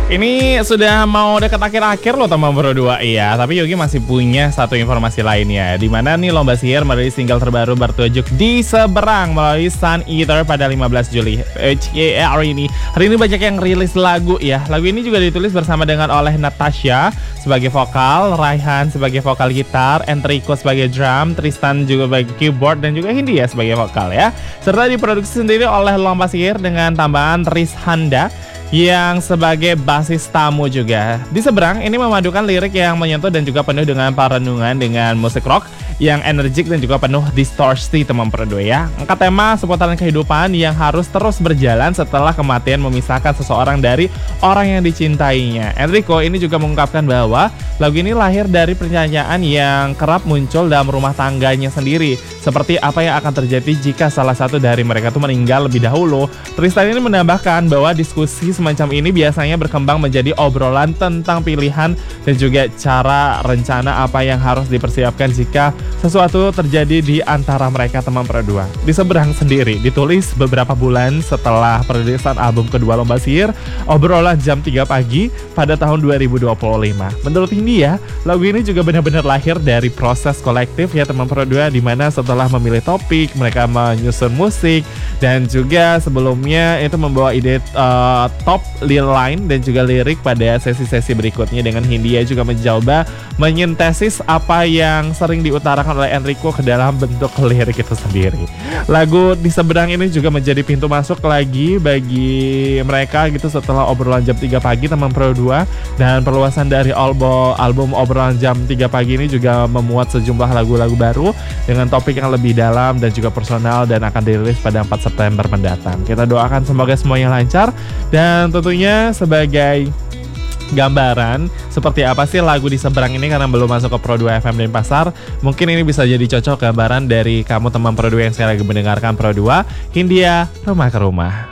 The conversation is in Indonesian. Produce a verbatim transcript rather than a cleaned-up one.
Ini sudah mau dekat akhir-akhir loh teman berdua. Iya, tapi Yogi masih punya satu informasi lainnya. Di mana nih Lomba Sihir merilis single terbaru bertajuk Di Seberang melalui Sun Eater pada lima belas Juli. H K hari ini. Hari ini banyak yang rilis lagu ya. Lagu ini juga ditulis bersama dengan oleh Natasha sebagai vokal, Raihan sebagai vokal gitar, Enrico sebagai drum, Tristan juga sebagai keyboard, dan juga Hindia sebagai vokal ya. Serta diproduksi sendiri oleh Lomba Sihir dengan tambahan Riz Handa yang sebagai basis tamu juga. Di Seberang ini memadukan lirik yang menyentuh dan juga penuh dengan perenungan dengan musik rock yang energik dan juga penuh distorsi teman berdua ya. Angkat tema seputaran kehidupan yang harus terus berjalan setelah kematian memisahkan seseorang dari orang yang dicintainya. Enrico ini juga mengungkapkan bahwa lagu ini lahir dari pertanyaan yang kerap muncul dalam rumah tangganya sendiri. Seperti apa yang akan terjadi jika salah satu dari mereka itu meninggal lebih dahulu. Tristan ini menambahkan bahwa diskusi semacam ini biasanya berkembang menjadi obrolan tentang pilihan dan juga cara rencana apa yang harus dipersiapkan jika sesuatu terjadi di antara mereka teman berdua. Di Seberang sendiri ditulis beberapa bulan setelah perilisan album kedua Lomba Sihir, obrolan jam tiga pagi pada tahun dua ribu dua puluh lima. Menurut Hindia, lagu ini juga benar-benar lahir dari proses kolektif ya teman berdua, di mana setelah memilih topik, mereka menyusun musik dan juga sebelumnya itu membawa ide uh, top line dan juga lirik pada sesi-sesi berikutnya, dengan Hindia juga mencoba menyintesis apa yang sering diutarakan oleh Enrico ke dalam bentuk lirik itu sendiri. Lagu Di Seberang ini juga menjadi pintu masuk lagi bagi mereka gitu setelah obrolan jam tiga pagi teman Pro dua, dan perluasan dari album, album obrolan jam tiga pagi ini juga memuat sejumlah lagu-lagu baru dengan topik yang lebih dalam dan juga personal, dan akan dirilis pada empat September mendatang. Kita doakan semoga semuanya lancar, dan tentunya sebagai gambaran seperti apa sih lagu Di Seberang ini, karena belum masuk ke Pro dua F M dan Pasar, mungkin ini bisa jadi cocok gambaran dari kamu teman Pro dua yang saya lagi mendengarkan Pro dua. Hindia, Rumah ke Rumah.